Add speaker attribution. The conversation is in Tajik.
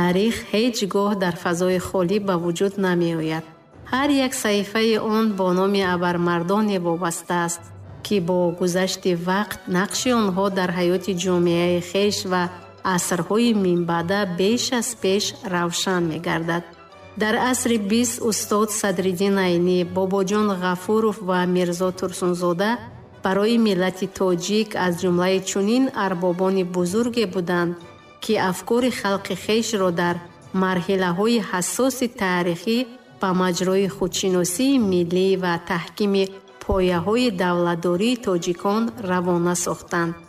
Speaker 1: таърих ҳеҷ гоҳ дар фазои холӣ ба вуҷуд намеояд. ҳар як саҳифаи он бо номи абармардоне вобаста аст, ки бо гузашти вақт нақши онҳо дар ҳаёти ҷомеаи хеш ва асрҳои минбаъда беш аз пеш равшан мегардад. дар асри 20 устод Садриддин Айнӣ, Бобоҷон Ғафуров ва Мирзо Турсунзода барои миллати тоҷик аз ҷумлаи чунин арбобони бузурге буданд, ки афкори халқи хешро дар марҳилаҳои ҳассоси таърихӣ ба маҷрои худшиносии миллӣ ва таҳкими пояҳои давлатдории тоҷикон равона сохтанд.